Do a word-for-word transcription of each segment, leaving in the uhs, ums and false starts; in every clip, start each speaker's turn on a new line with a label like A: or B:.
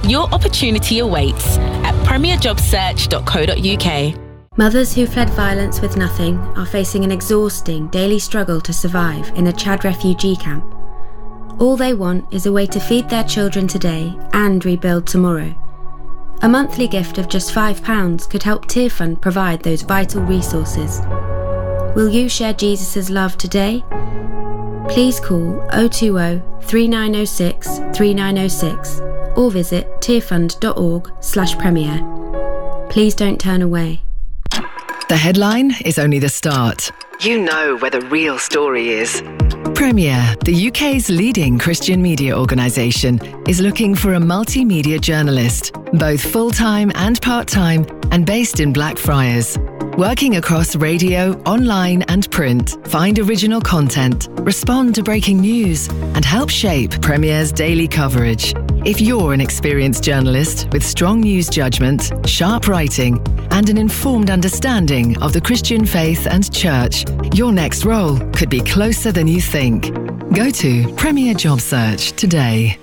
A: Your opportunity awaits at premier job search dot co dot uk.
B: Mothers who fled violence with nothing are facing an exhausting daily struggle to survive in a Chad refugee camp. All they want is a way to feed their children today and rebuild tomorrow. A monthly gift of just five pounds could help Tearfund provide those vital resources. Will you share Jesus' love today? Please call oh two oh, three nine oh six, three nine oh six or visit tearfund.org slash premier. Please don't turn away.
C: The headline is only the start. You know where the real story is. Premier, the U K's leading Christian media organisation, is looking for a multimedia journalist, both full-time and part-time, and based in Blackfriars. Working across radio, online and print, find original content, respond to breaking news, and help shape Premier's daily coverage. If you're an experienced journalist with strong news judgment, sharp writing, and an informed understanding of the Christian faith and church, your next role could be closer than you think. Go to Premier Job Search today.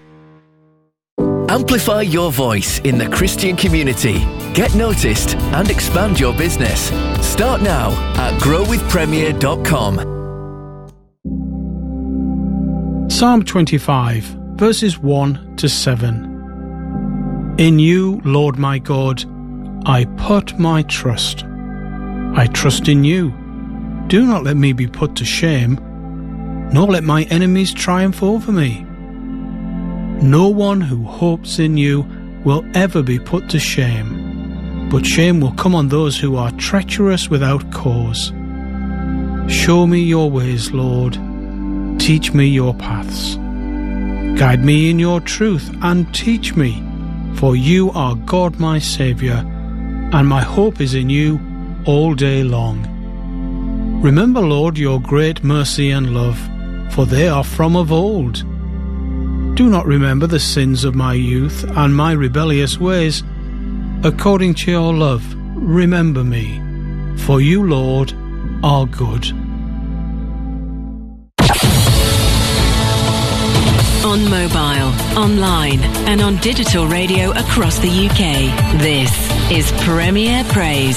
D: Amplify your voice in the Christian community. Get noticed and expand your business. Start now at grow with premier dot com.
E: Psalm twenty-five, verses one to seven. In you, Lord my God, I put my trust. I trust in you. Do not let me be put to shame, nor let my enemies triumph over me. No one who hopes in you will ever be put to shame, but shame will come on those who are treacherous without cause. Show me your ways, Lord. Teach me your paths. Guide me in your truth and teach me, for you are God my Saviour, and my hope is in you all day long. Remember, Lord, your great mercy and love, for they are from of old. Do not remember the sins of my youth and my rebellious ways. According to your love, remember me, for you, Lord, are good.
F: On mobile, online and on digital radio across the U K, this is Premier Praise.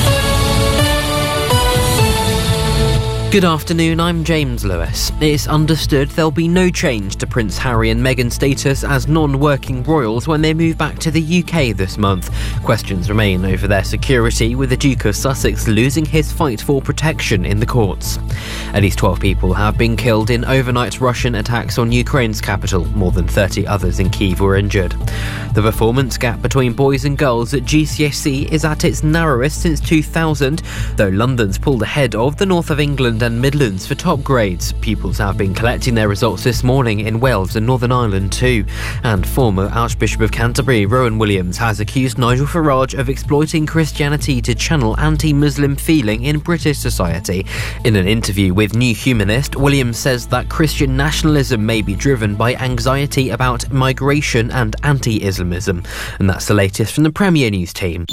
G: Good afternoon, I'm James Lewis. It's understood there'll be no change to Prince Harry and Meghan's status as non-working royals when they move back to the U K this month. Questions remain over their security, with the Duke of Sussex losing his fight for protection in the courts. At least twelve people have been killed in overnight Russian attacks on Ukraine's capital. More than thirty others in Kyiv were injured. The performance gap between boys and girls at G C S E is at its narrowest since two thousand, though London's pulled ahead of the North of England and Midlands for top grades. Pupils have been collecting their results this morning in Wales and Northern Ireland too. And former Archbishop of Canterbury, Rowan Williams, has accused Nigel Farage of exploiting Christianity to channel anti-Muslim feeling in British society. In an interview with New Humanist, Williams says that Christian nationalism may be driven by anxiety about migration and anti-Islamism. And that's the latest from the Premier News team.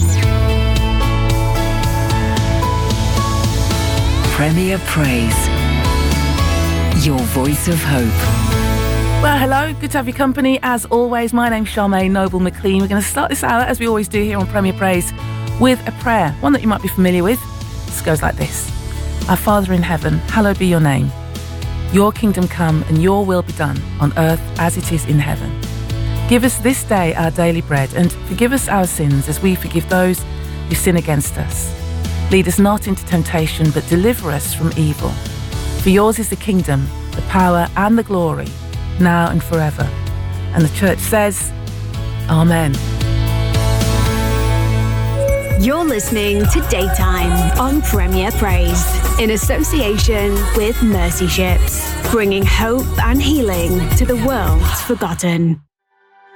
C: Premier Praise, your voice of hope.
H: Well, hello, good to have your company. As always, my name's Charmaine Noble McLean. We're going to start this hour, as we always do here on Premier Praise, with a prayer, one that you might be familiar with. This goes like this. Our Father in heaven, hallowed be your name. Your kingdom come and your will be done on earth as it is in heaven. Give us this day our daily bread, and forgive us our sins as we forgive those who sin against us. Lead us not into temptation, but deliver us from evil. For yours is the kingdom, the power and the glory, now and forever. And the church says, Amen.
I: You're listening to Daytime on Premier Praise, in association with Mercy Ships, bringing hope and healing to the world's forgotten.